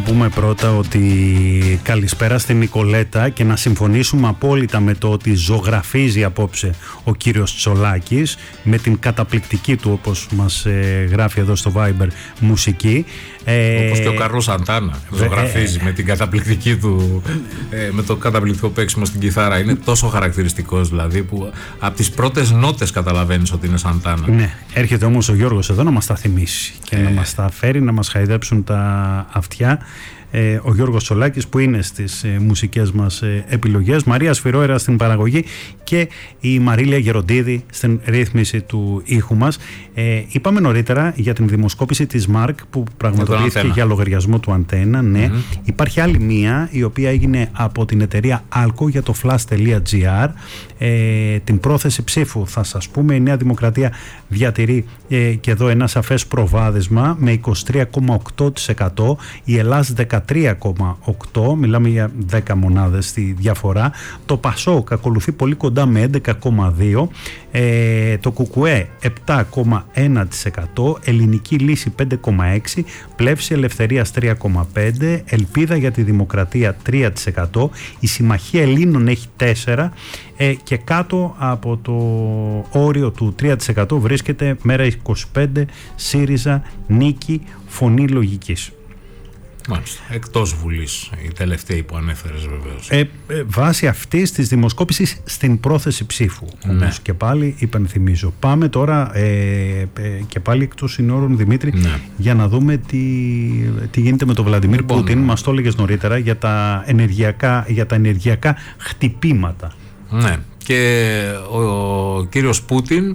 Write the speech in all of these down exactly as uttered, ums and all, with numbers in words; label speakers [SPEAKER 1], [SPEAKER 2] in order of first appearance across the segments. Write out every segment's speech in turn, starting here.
[SPEAKER 1] πούμε πρώτα ότι καλησπέρα στην Νικολέτα και να συμφωνήσουμε απόλυτα με το ότι ζωγραφίζει απόψε ο κύριος Τσολάκης με την καταπληκτική του, όπως μας ε, γράφει εδώ στο Viber, μουσική.
[SPEAKER 2] Ε, όπως και ο Καρλός Σαντάνα ζωγραφίζει ε, με την καταπληκτική του, ε, με το καταπληκτικό παίξιμο στην κιθάρα. Είναι τόσο χαρακτηριστικός δηλαδή που από τις πρώτες νότες καταλαβαίνεις ότι είναι Σαντάνα.
[SPEAKER 1] Ναι, έρχεται όμως ο Γιώργος εδώ να μας τα θυμίσει και ε. να μας τα φέρει, να μας χαϊδέψουν τα αυτιά. Ε, ο Γιώργος Τσολάκης που είναι στις ε, μουσικές μας ε, επιλογές, Μαρία Σφυρόερα στην παραγωγή και η Μαρίλια Γεροντίδη στην ρύθμιση του ήχου μας. Ε, είπαμε νωρίτερα για την δημοσκόπηση της ΜΑΡΚ που πραγματοποιήθηκε για λογαριασμό του Αντένα. Ναι. Mm-hmm. Υπάρχει άλλη μία η οποία έγινε από την εταιρεία Άλκο για το flash τελεία gr. Ε, την πρόθεση ψήφου θα σας πούμε, η Νέα Δημοκρατία διατηρεί ε, και εδώ ένα σαφές προβάδισμα με είκοσι τρία κόμμα οκτώ τοις εκατό, η Ελλάς δεκατρία κόμμα οκτώ τοις εκατό, μιλάμε για δέκα μονάδες στη διαφορά. Το Πασόκ ακολουθεί πολύ κοντά με έντεκα κόμμα δύο τοις εκατό, ε, το Κουκουέ επτά κόμμα ένα τοις εκατό, Ελληνική Λύση πέντε κόμμα έξι τοις εκατό, Πλεύση Ελευθερίας τρία κόμμα πέντε τοις εκατό, Ελπίδα για τη Δημοκρατία τρία τοις εκατό, η Συμμαχία Ελλήνων έχει τέσσερα τοις εκατό, ε, και κάτω από το όριο του τρία τοις εκατό βρίσκεται Μέρα είκοσι πέντε, ΣΥΡΙΖΑ, Νίκη, Φωνή Λογικής.
[SPEAKER 2] Μάλιστα. Εκτός Βουλής, οι τελευταίοι που ανέφερες βεβαίως.
[SPEAKER 1] Ε, ε, βάσει αυτής της δημοσκόπησης στην πρόθεση ψήφου. Ναι. Όμως και πάλι υπενθυμίζω. Πάμε τώρα ε, ε, και πάλι εκτός συνόρων, Δημήτρη, ναι, για να δούμε τι, τι γίνεται με τον Βλαντιμίρ λοιπόν, Πούτιν. Ναι. Μας το έλεγες νωρίτερα για τα ενεργειακά, για τα ενεργειακά χτυπήματα.
[SPEAKER 2] Ναι. Και ο, ο κύριος Πούτιν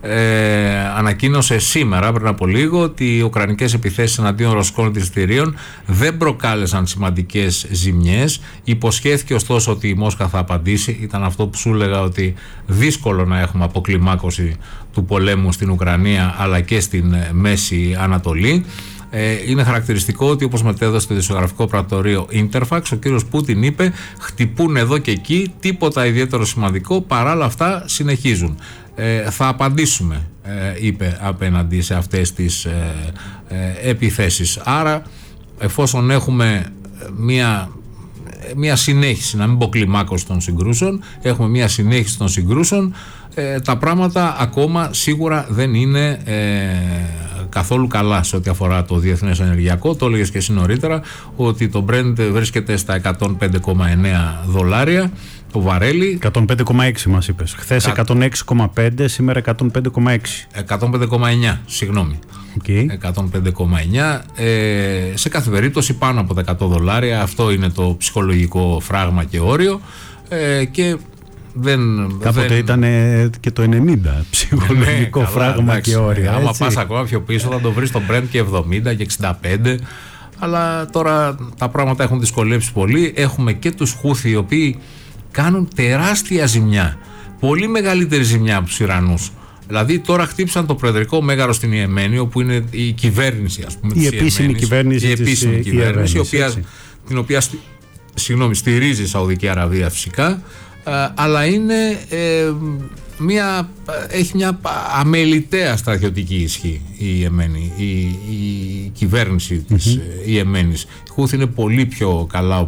[SPEAKER 2] Ε, ανακοίνωσε σήμερα πριν από λίγο ότι οι ουκρανικές επιθέσεις εναντίον ρωσικών δηληστηρίων δεν προκάλεσαν σημαντικές ζημιές. Υποσχέθηκε ωστόσο ότι η Μόσχα θα απαντήσει. Ήταν αυτό που σου έλεγα, ότι δύσκολο να έχουμε αποκλιμάκωση του πολέμου στην Ουκρανία αλλά και στην Μέση Ανατολή. Ε, είναι χαρακτηριστικό ότι, όπως μετέδωσε το ειδησιογραφικό πρακτορείο Interfax, ο κύριος Πούτιν είπε χτυπούν εδώ και εκεί, τίποτα ιδιαίτερο σημαντικό, παράλληλα αυτά συνεχίζουν. Ε, θα απαντήσουμε, ε, είπε, απέναντι σε αυτές τις ε, ε, επιθέσεις. Άρα, εφόσον έχουμε μία, μία συνέχιση, να μην πω κλιμάκωση των συγκρούσεων, έχουμε μία συνέχιση των συγκρούσεων, ε, τα πράγματα ακόμα σίγουρα δεν είναι ε, καθόλου καλά σε ό,τι αφορά το διεθνές ενεργειακό. Το έλεγες και εσύ νωρίτερα ότι το Brent βρίσκεται στα εκατόν πέντε κόμμα εννέα δολάρια το βαρέλι.
[SPEAKER 1] εκατόν πέντε κόμμα έξι μας είπες. Χθες Κα... εκατόν έξι κόμμα πέντε, σήμερα εκατόν πέντε κόμμα έξι.
[SPEAKER 2] εκατόν πέντε κόμμα εννέα, συγγνώμη. Okay. εκατόν πέντε κόμμα εννέα. Ε, σε κάθε περίπτωση πάνω από τα εκατό δολάρια. Αυτό είναι το ψυχολογικό φράγμα και όριο. Ε, και δεν,
[SPEAKER 1] κάποτε δεν... ήταν και το ενενήντα ψυχολογικό ναι, φράγμα εντάξει, και όριο.
[SPEAKER 2] Άμα πας ακόμα πιο πίσω θα το βρεις στο Brent και εβδομήντα και εξήντα πέντε. Αλλά τώρα τα πράγματα έχουν δυσκολέψει πολύ. Έχουμε και τους Χούθι οι οποίοι κάνουν τεράστια ζημιά. Πολύ μεγαλύτερη ζημιά από τους Ιρανούς. Δηλαδή τώρα χτύπησαν το προεδρικό μέγαρο στην Ιεμένη, όπου είναι η κυβέρνηση, ας πούμε,
[SPEAKER 1] η επίσημη κυβέρνηση,
[SPEAKER 2] η επίσημη
[SPEAKER 1] της
[SPEAKER 2] κυβέρνηση, η οποία, την οποία συγγνώμη, στηρίζει η Σαουδική Αραβία φυσικά, αλλά είναι ε, μια, έχει μια αμεληταία στρατιωτική ισχύ η Ιεμένη, η, η κυβέρνηση της mm-hmm. Ιεμένης. Η Χούθη είναι πολύ πιο καλά